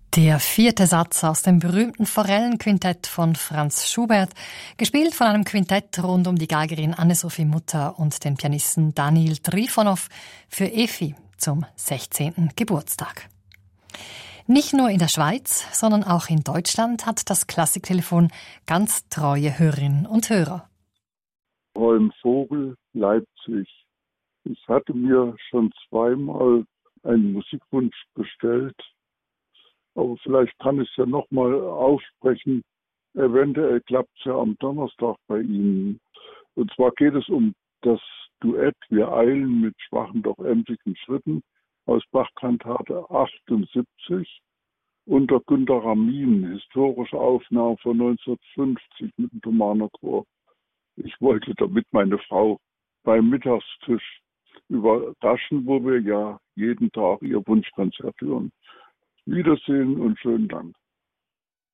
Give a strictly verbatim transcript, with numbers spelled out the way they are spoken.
Der vierte Satz aus dem berühmten Forellenquintett von Franz Schubert, gespielt von einem Quintett rund um die Geigerin Anne-Sophie Mutter und den Pianisten Daniil Trifonow für Effi zum sechzehnten Geburtstag. Nicht nur in der Schweiz, sondern auch in Deutschland hat das Klassiktelefon ganz treue Hörerinnen und Hörer. Freund Vogel, Leipzig. Ich hatte mir schon zweimal einen Musikwunsch bestellt. Aber vielleicht kann ich es ja nochmal aussprechen. Eventuell klappt es ja am Donnerstag bei Ihnen. Und zwar geht es um das Duett Wir eilen mit schwachen, doch emsigen Schritten aus Bach-Kantate achtundsiebzig unter Günter Ramin, historische Aufnahme von neunzehnhundertfünfzig mit dem Thomaner Chor. Ich wollte damit meine Frau beim Mittagstisch überraschen, wo wir ja jeden Tag ihr Wunschkonzert hören. Wiedersehen und schönen Dank.